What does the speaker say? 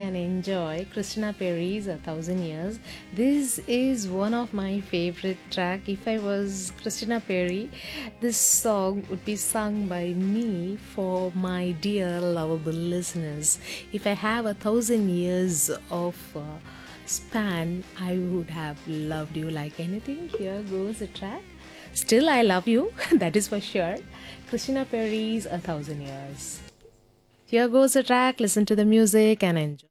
and enjoy Christina Perry's A Thousand Years. This is one of my favorite track. If I was Christina Perry, this song would be sung by me for my dear lovable listeners. If I have 1,000 years of span, I would have loved you like anything. Here goes a track. Still, I love you, that is for sure. Christina Perry's A Thousand Years. Here goes the track, listen to the music and enjoy.